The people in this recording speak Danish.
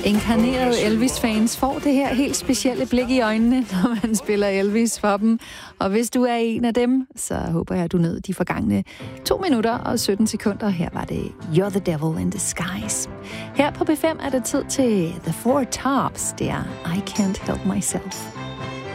Inkarnerede Elvis-fans får det her helt specielle blik i øjnene, når man spiller Elvis for dem. Og hvis du er en af dem, så håber jeg, at du nød de forgangne 2 minutter og 17 sekunder. Her var det You're the Devil in Disguise. Her på B5 er det tid til The Four Tops. Det er I Can't Help Myself.